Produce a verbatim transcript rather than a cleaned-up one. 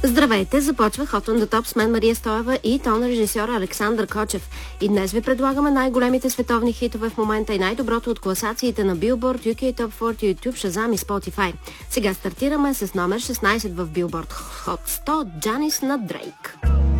Здравейте, започва Hot on the Top с мен Мария Стоева и тон режисьор Александър Кочев. И днес ви предлагаме най-големите световни хитове в момента и най-доброто от класациите на Billboard, ю кей Top сто, YouTube, Shazam и Spotify. Сега стартираме с номер шестнайсет в Billboard Hot сто, Джанис на Дрейк.